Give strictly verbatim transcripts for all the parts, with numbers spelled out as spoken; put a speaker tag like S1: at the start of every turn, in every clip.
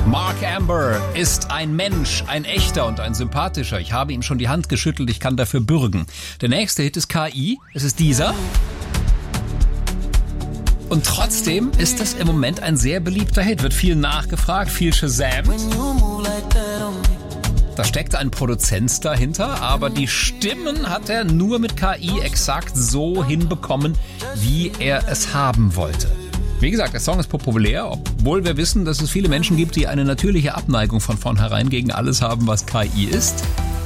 S1: Mark Amber ist ein Mensch, ein echter und ein sympathischer. Ich habe ihm schon die Hand geschüttelt, ich kann dafür bürgen. Der nächste Hit ist K I, es ist dieser. Und trotzdem ist das im Moment ein sehr beliebter Hit, wird viel nachgefragt, viel shazamt. Da steckt ein Produzent dahinter, aber die Stimmen hat er nur mit K I exakt so hinbekommen, wie er es haben wollte. Wie gesagt, der Song ist populär, obwohl wir wissen, dass es viele Menschen gibt, die eine natürliche Abneigung von vornherein gegen alles haben, was K I ist.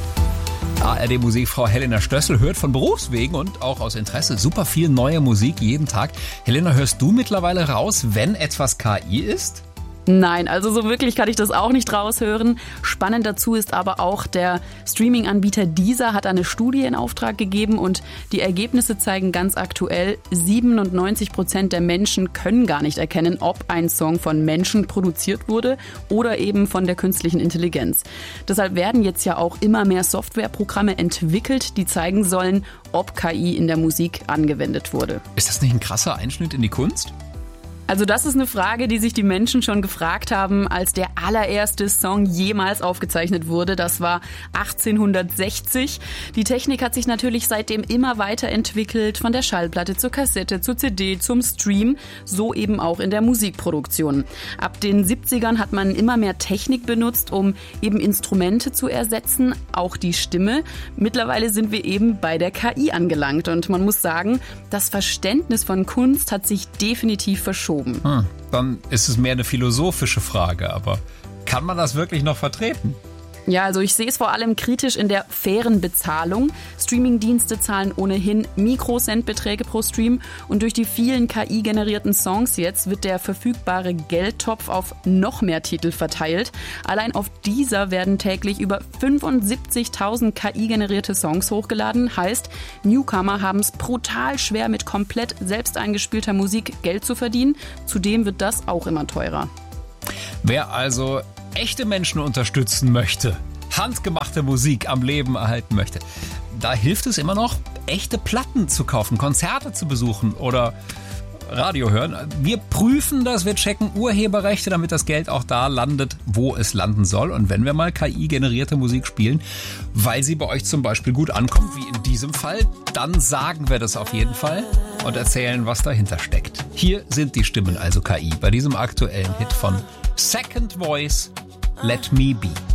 S1: A R D-Musikfrau Helena Stössel hört von Berufswegen und auch aus Interesse super viel neue Musik jeden Tag. Helena, hörst du mittlerweile raus, wenn etwas K I ist?
S2: Nein, also so wirklich kann ich das auch nicht raushören. Spannend dazu ist aber auch, der Streaming-Anbieter Deezer hat eine Studie in Auftrag gegeben und die Ergebnisse zeigen ganz aktuell, siebenundneunzig Prozent der Menschen können gar nicht erkennen, ob ein Song von Menschen produziert wurde oder eben von der künstlichen Intelligenz. Deshalb werden jetzt ja auch immer mehr Softwareprogramme entwickelt, die zeigen sollen, ob K I in der Musik angewendet wurde.
S1: Ist das nicht ein krasser Einschnitt in die Kunst?
S2: Also das ist eine Frage, die sich die Menschen schon gefragt haben, als der allererste Song jemals aufgezeichnet wurde. Das war achtzehnhundertsechzig. Die Technik hat sich natürlich seitdem immer weiterentwickelt, von der Schallplatte zur Kassette, zur C D, zum Stream, so eben auch in der Musikproduktion. Ab den siebzigern hat man immer mehr Technik benutzt, um eben Instrumente zu ersetzen, auch die Stimme. Mittlerweile sind wir eben bei der K I angelangt und man muss sagen, das Verständnis von Kunst hat sich definitiv verschoben.
S1: Hm, dann ist es mehr eine philosophische Frage, aber kann man das wirklich noch vertreten?
S2: Ja, also ich sehe es vor allem kritisch in der fairen Bezahlung. Streamingdienste zahlen ohnehin Mikrocentbeträge pro Stream und durch die vielen K I-generierten Songs jetzt wird der verfügbare Geldtopf auf noch mehr Titel verteilt. Allein auf Deezer werden täglich über fünfundsiebzigtausend K I-generierte Songs hochgeladen. Heißt, Newcomer haben es brutal schwer, mit komplett selbst eingespielter Musik Geld zu verdienen. Zudem wird das auch immer teurer.
S1: Wer also echte Menschen unterstützen möchte, handgemachte Musik am Leben erhalten möchte, da hilft es immer noch, echte Platten zu kaufen, Konzerte zu besuchen oder Radio hören. Wir prüfen das, wir checken Urheberrechte, damit das Geld auch da landet, wo es landen soll. Und wenn wir mal K I-generierte Musik spielen, weil sie bei euch zum Beispiel gut ankommt, wie in diesem Fall, dann sagen wir das auf jeden Fall und erzählen, was dahinter steckt. Hier sind die Stimmen, also K I, bei diesem aktuellen Hit von Second Voice, Let Me Be.